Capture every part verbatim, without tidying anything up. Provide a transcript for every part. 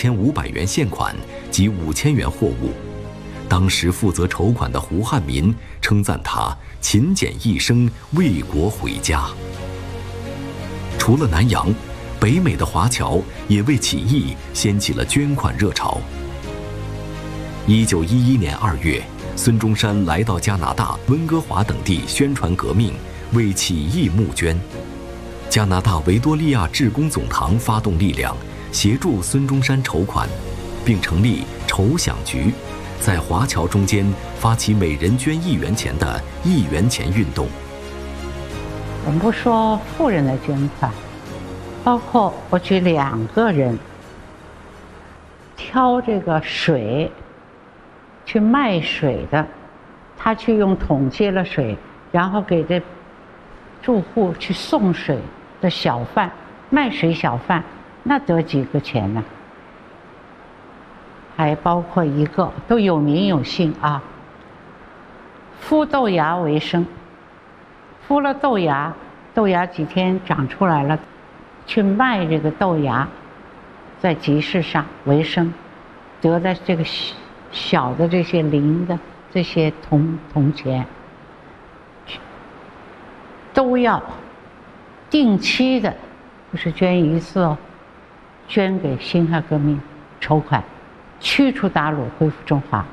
千五百元现款及五千元货物。当时负责筹款的胡汉民称赞他勤俭一生，为国回家。除了南洋，北美的华侨也为起义掀起了捐款热潮。一九一一年二月，孙中山来到加拿大、温哥华等地宣传革命，为起义募捐。加拿大维多利亚致公总堂发动力量，协助孙中山筹款，并成立筹饷局，在华侨中间发起每人捐一元钱的一元钱运动。 我们不说富人的捐款，包括我举两个人挑这个水去卖水的，他去用桶接了水，然后给这住户去送水的小贩，卖水小贩，那得几个钱呢？还包括一个都有名有姓啊，孵豆芽为生，孵了豆芽，豆芽几天长出来了，去卖这个豆芽，在集市上为生，得的这个小的这些零的这些铜铜钱，都要定期的，不是捐一次哦，捐给辛亥革命筹款，驱除鞑虏，恢复中华。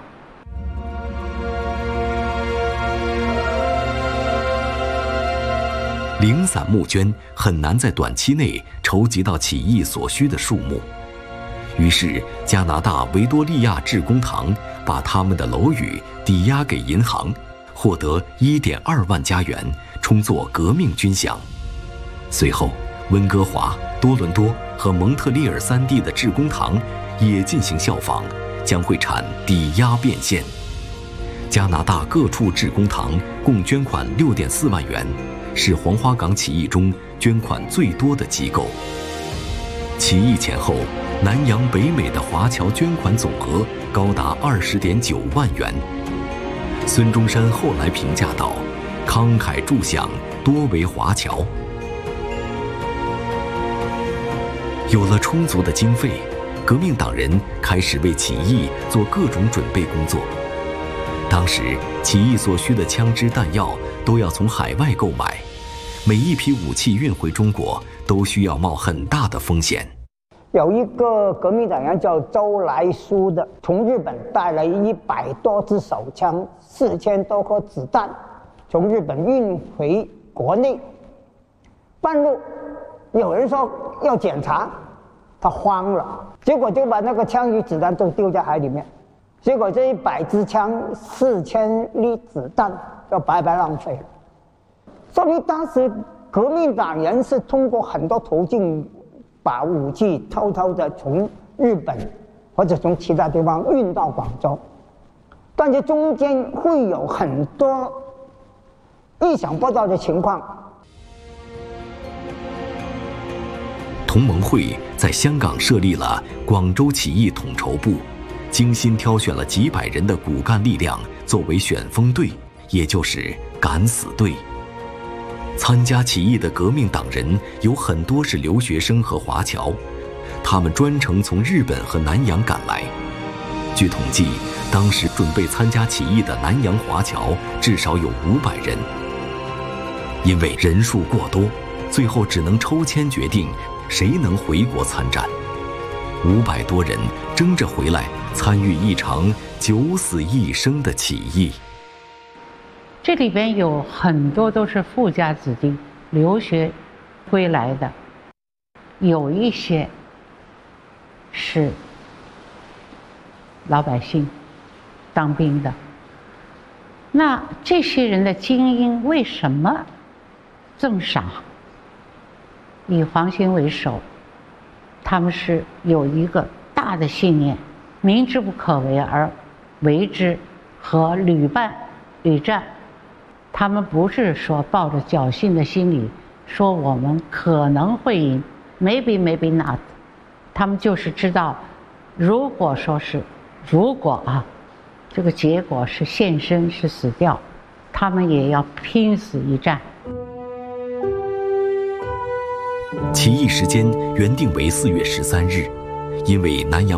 零散募捐很难在短期内筹集到起义所需的数目，于是加拿大维多利亚致公堂把他们的楼宇抵押给银行，获得一点二万加元，充作革命军饷。随后，温哥华、多伦多和蒙特利尔三地的致公堂也进行效仿，将会产抵押变现。加拿大各处致公堂共捐款六点四万元，是黄花岗起义中捐款最多的机构。起义前后，南洋北美的华侨捐款总额高达二十点九万元。孙中山后来评价道：“慷慨助饷，多为华侨。”有了充足的经费，革命党人开始为起义做各种准备工作。当时，起义所需的枪支弹药都要从海外购买，每一批武器运回中国都需要冒很大的风险。 有一个革命党员叫周来书的，从日本带来一百多支手枪、四千多颗子弹，从日本运回国内。半路有人说要检查，他慌了，结果就把那个枪与子弹都丢在海里面。结果这一百支枪、四千粒子弹就白白浪费了。说明当时革命党人是通过很多途径，把武器偷偷的从日本或者从其他地方运到广州，但是中间会有很多意想不到的情况。 同盟会在香港设立了广州起义统筹部，精心挑选了几百人的骨干力量作为选锋队，也就是敢死队。参加起义的革命党人有很多是留学生和华侨，他们专程从日本和南洋赶来。据统计，当时准备参加起义的南洋华侨至少有五百人。因为人数过多，最后只能抽签决定谁能回国参战。五百多人争着回来参与一场九死一生的起义。 这里边有很多都是富家子弟留学归来的，有一些是老百姓当兵的。那这些人的精英为什么这么傻？以黄兴为首，他们是有一个大的信念，明知不可为而为之，和屡败屡战。他们不是说抱着侥幸的心理，说我们可能会赢 ，maybe maybe not。他们就是知道，如果说是，如果啊，这个结果是献身是死掉，他们也要拼死一战。 起义时间原定为四月十三日，因为南洋